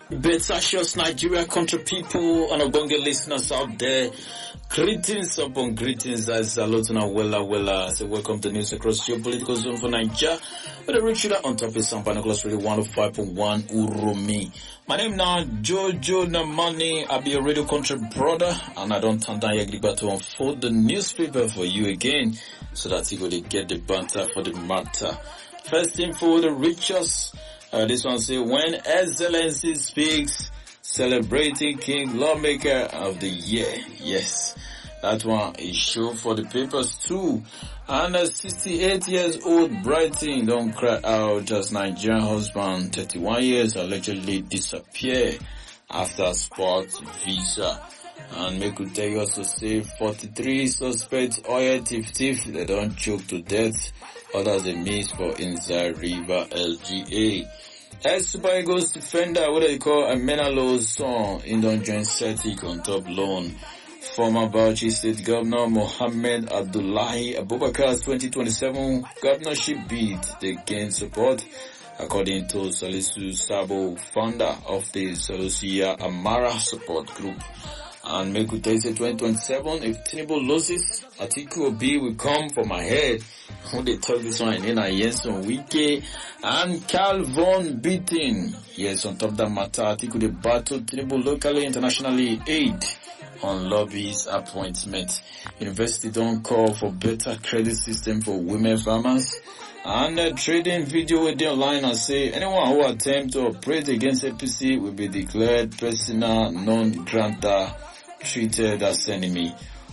Betasios Nigeria country people and Ogonge listeners out there. Greetings upon greetings. I salute and wella. So welcome to news across your political zone for Nigeria. With a rich on top of San Nicholas Radio 105.1 Urumi. My name now Jojo Namani. I'll be a radio country brother and I don't turn down your to unfold the newspaper for you again so that you go to get the banter for the matter. First thing for the richest. This one say, when Excellency speaks, celebrating King Lawmaker of the Year. Yes, that one is show for the papers too. And a 68 years old Brighton don't cry out as Nigerian husband, 31 years, allegedly disappear after sports visa. And make could tell you also say 43 suspects oil thief, they don't choke to death. Others they miss for inside River LGA. Super Eagles defender, what they call a Menalo's son in the joint Celtic on top loan. Former Bauchi State Governor Mohammed Abdullahi Abubakar's 2027 governorship bid, they gain support, according to Salisu Sabo, founder of the Salusia Amara support group. And Mekute say 2027, if Tinubu loses, Atiku Obi will come for my head. When they talk this one, in Yenson Wike and Calvon beating. Yes, on top of that matter, Atiku the battle Tinubu locally, internationally aid on lobbies appointment. University don't call for better credit system for women farmers. And trading video with the online and say anyone who attempt to operate against APC will be declared persona non grata, treated as enemy.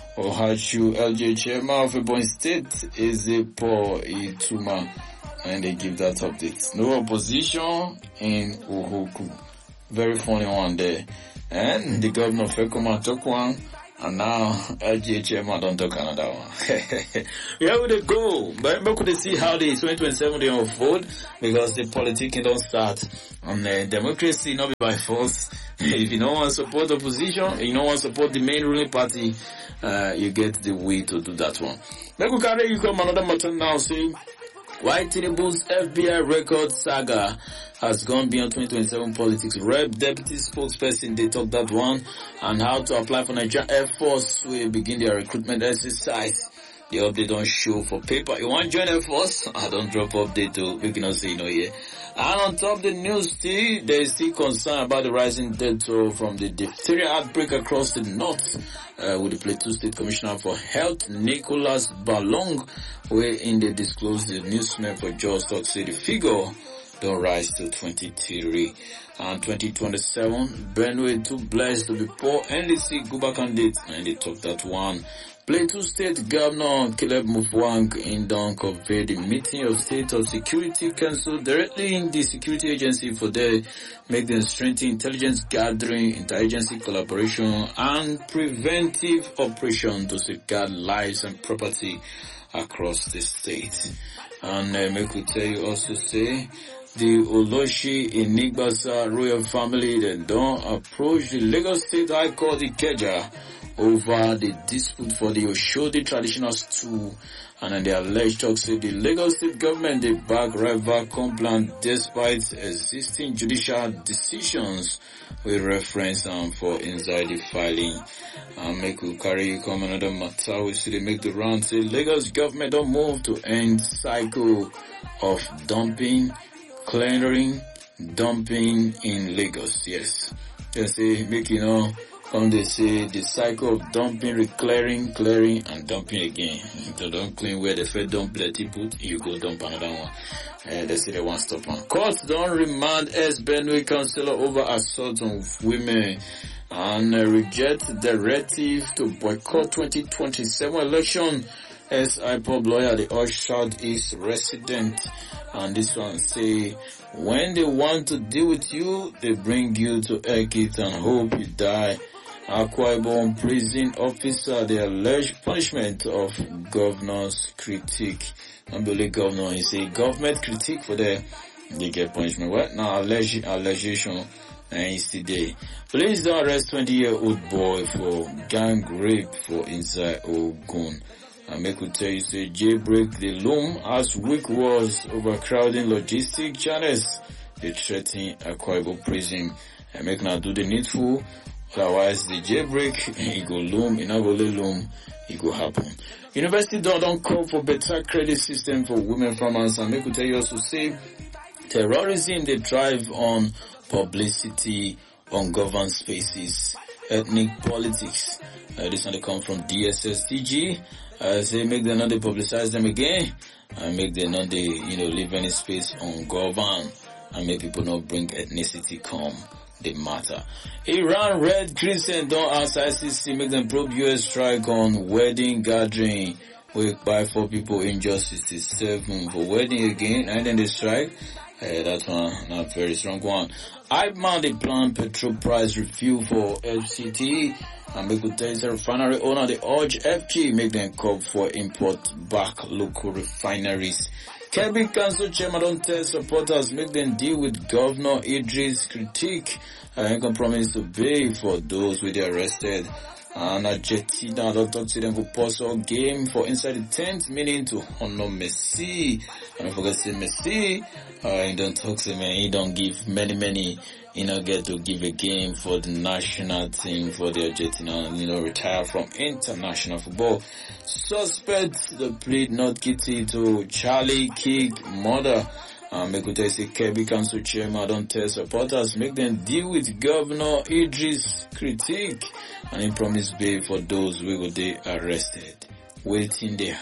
Ohachu LJ chairman of Ebonyi State is a poor Ituma, and they give that update. No opposition in Uhoku. Very funny one there. And the governor of Ekoma took one, and now LJ chairman don't talk another one. Where would they go? But we could see how the 2027 they unfold, because the politics don't start. And democracy not be by force. If you don't want to support the opposition, you don't want to support the main ruling party, you get the way to do that one. Let me carry you come another matter now, saying why Tinubu's FBI record saga has gone beyond 2027 politics. Rep Deputy Spokesperson, they talk that one, and how to apply for Nigerian Air Force will begin their recruitment exercise. The update on show for paper. You want to join Air Force? I don't drop update to, we cannot say no here. And on top of the news still, there is still concern about the rising death toll from the diphtheria outbreak across the north, with the Plateau State Commissioner for Health, Nicholas Balong, wherein they disclosed the newsman for Jos Talk say the figure don't rise to 23. And 2027, Benue too blessed to be poor NDC Guba candidate, and they talk that one. Plateau State Governor Caleb Mufwang in Don conveyed the meeting of State of Security Council directly in the security agency for their make them strengthen intelligence gathering, interagency collaboration, and preventive operation to safeguard lives and property across the state. And make we tell you also say the Oloshi in Nigbasa royal family then don't approach the Lagos State High Court Ikeja over the dispute for the Oshodi traditional stew, and then the alleged talk say the Lagos State government they back rival complaint despite existing judicial decisions with reference for inside the filing. And make we carry come another matter we see they make the round say Lagos government don't move to end cycle of dumping, clearing, dumping in Lagos. Yes, they say make you know. Come they say the cycle of dumping, clearing, and dumping again. If you don't clean where the fed dump plenty put, you go dump another one. They say they want stop on. Courts don't remand S. Benue councillor over assault on women and reject directive to boycott 2027 election. As IPOB lawyer, the Oshad is resident, and this one say, when they want to deal with you, they bring you to Ekit and hope you die. Akwa Ibom prison officer, the alleged punishment of governor's critique. Unbelievable governor, he say government critique for the they get punishment. What now? Allegation and he's today. Police don't arrest 20-year-old boy for gang rape for inside Ogun. And make we tell you say jailbreak the loom as weak was overcrowding logistic channels they threaten Akwa Ibom prison and make now do the needful. Otherwise, the jailbreak, it go loom, it not go loom, it go happen. University don't call for better credit system for women farmers, and make we tell you also say terrorism they drive on publicity on governed spaces, ethnic politics. This one they come from DSSTG. Say make them not they publicize them again, and make them not they leave any space on govern, and make people not bring ethnicity come. They matter. Iran Red Crescent don't ask ICC make them probe US strike on wedding gathering. We by 4 people injured 67 for wedding again, and then they strike. That one not very strong one. IBMA they plan petrol price review for FCT, and we could tell the refinery owner they urge FG make them call for import back local refineries. Kebbi Council Chairman don't tell supporters make them deal with Governor Idris' critique and compromise to pay for those with the arrested. And Argentina don't talk to them for possible game for inside the 10th, meaning to honor Messi. And I forget to say Messi, he don't talk to me, he don't give many, get to give a game for the national team for the Argentina, retire from international football. Suspect the plead not guilty to Charlie Kick murder. Make we say Kebbi Council Chairman don't tell supporters make them deal with Governor Idris' critique, and he promised bail for those who will be arrested. Waiting they